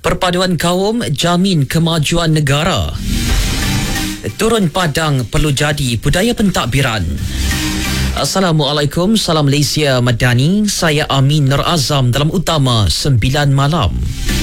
Perpaduan kaum jamin kemajuan negara. Turun padang perlu jadi budaya pentadbiran. Assalamualaikum, salam Malaysia Madani. Saya Amin Nur Azam dalam Utama 9 Malam.